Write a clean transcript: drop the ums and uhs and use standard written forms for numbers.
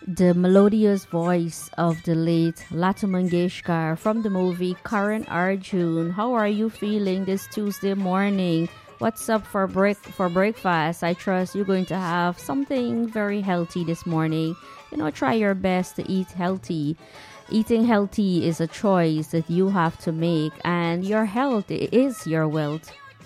The melodious voice of the late Lata Mangeshkar from the movie Karan Arjun. How are you feeling this Tuesday morning? What's up for breakfast? I trust you're going to have something very healthy this morning. Try your best to eat healthy. Eating healthy is a choice that you have to make, and your health is your wealth.